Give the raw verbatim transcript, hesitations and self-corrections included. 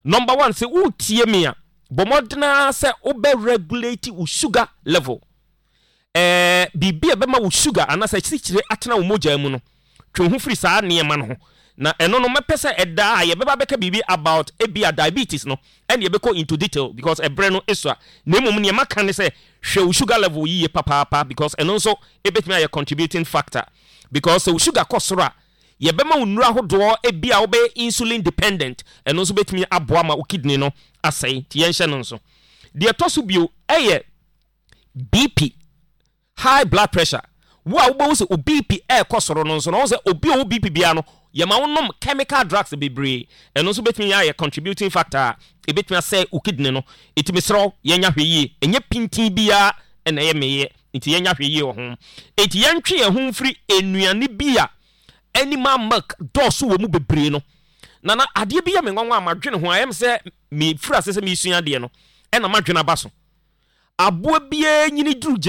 Number one, say who tie me a bomodna say obe regulate wo sugar level. Eh bibi ebema wo sugar anasa chichire atena wo mogya mu no. Twe ho firi saa niema no ho. Na eno no mepese eda ye beba beka bibi about ebia diabetes no. And ye beko into detail because ebre no esua. Na emom niema kan ne say hwe wo sugar level yiye papa papa because eno so ebetimi aye contributing factor because wo sugar kosora ye bema unura hodo ebia wo be insulin dependent eno so betimi aboa ma wo kidney no asai ti yenhye no so de toso bio eye B P high blood pressure wo a wo se o B P e kosoro no so no se obi o B P bia no ye ma wonom chemical drugs bebre eno so betimi aye contributing factor e betimi asai wo kidney no etimi sro yenya hweye enye pintin bia ena ye meye enti yenya hweye wo ho enti yentwe ye ho mfiri enuane bia animal milk dosu wo mu bebre no na na ade bia me nwanwa amadwene ho ayem se me fura se se me sua de no e na madwene aba so aboa bia nyini duru